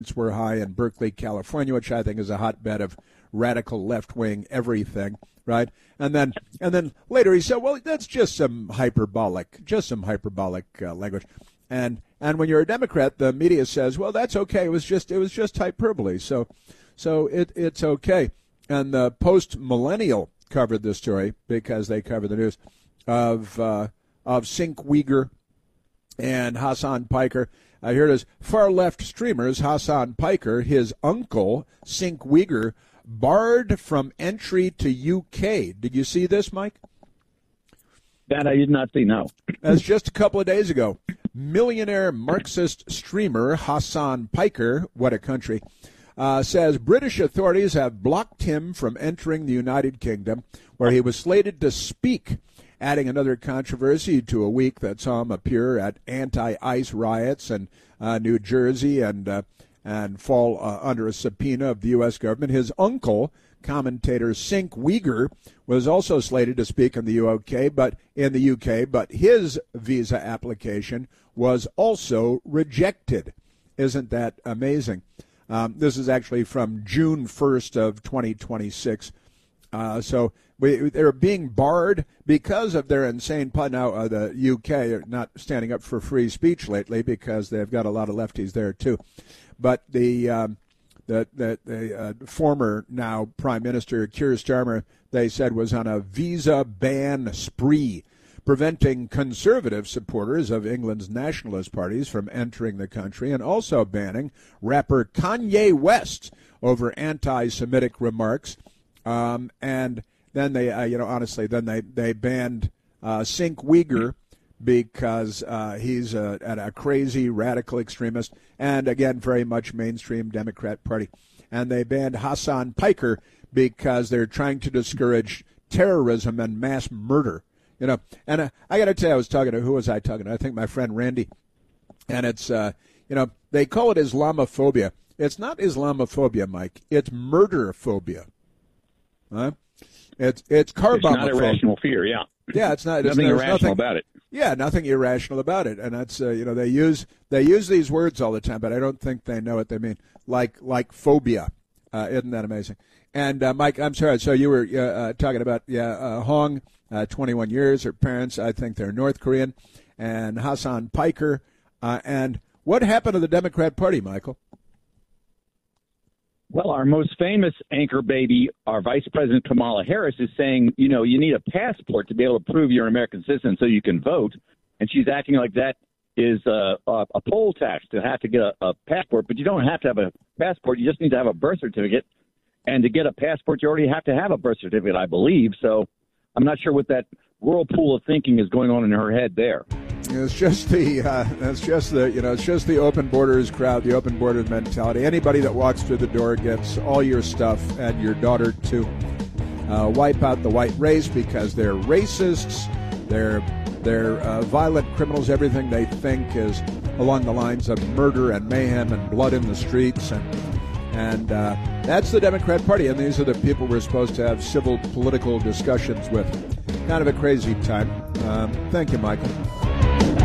were high in Berkeley, California, which I think is a hotbed of radical left-wing everything, right? And then later he said, well, that's just some hyperbolic language. And when you're a Democrat, the media says, well, that's okay. It was just hyperbole. So it's okay. And the Post-Millennial covered this story because they cover the news of Cenk Uygur and Hasan Piker. Here it is. Far-left streamers Hasan Piker, his uncle, Cenk Uygur, barred from entry to UK. Did you see this, Mike? That I did not see, no. That's just a couple of days ago. Millionaire Marxist streamer Hasan Piker, what a country, says British authorities have blocked him from entering the United Kingdom, where he was slated to speak, adding another controversy to a week that saw him appear at anti-ICE riots in New Jersey and fall under a subpoena of the U.S. government. His uncle, commentator Cenk Uygur, was also slated to speak in the UK, but his visa application was also rejected. Isn't that amazing? This is actually from June 1st of 2026. So they're being barred because of their insane plan. Now, the UK are not standing up for free speech lately because they've got a lot of lefties there, too. But the former now Prime Minister Keir Starmer, they said, was on a visa ban spree, preventing conservative supporters of England's nationalist parties from entering the country, and also banning rapper Kanye West over anti-Semitic remarks. And then they, they banned Cenk Uygur because he's a crazy radical extremist and, again, very much mainstream Democrat Party. And they banned Hasan Piker because they're trying to discourage terrorism and mass murder. And I got to tell you, who was I talking to? I think my friend Randy. And it's, they call it Islamophobia. It's not Islamophobia, Mike. It's murderphobia. Huh? It's carbomophobia. It's not irrational fear, yeah. Yeah, it's not. Nothing irrational about it. Yeah, nothing irrational about it. And that's, they use these words all the time, but I don't think they know what they mean. Like phobia. Isn't that amazing? And, Mike, I'm sorry. So you were talking about, Hong, 21 years. Her parents, I think they're North Korean. And Hasan Piker. And what happened to the Democrat Party, Michael? Well, our most famous anchor baby, our Vice President Kamala Harris, is saying, you need a passport to be able to prove you're an American citizen so you can vote. And she's acting like that is a poll tax to have to get a passport. But you don't have to have a passport. You just need to have a birth certificate. And to get a passport, you already have to have a birth certificate, I believe. So I'm not sure what that whirlpool of thinking is going on in her head there. It's just the open borders crowd, the open borders mentality. Anybody that walks through the door gets all your stuff and your daughter too. Wipe out the white race because they're racists. They're violent criminals. Everything they think is along the lines of murder and mayhem and blood in the streets, and that's the Democrat Party. And these are the people we're supposed to have civil political discussions with. Kind of a crazy time. Thank you, Michael.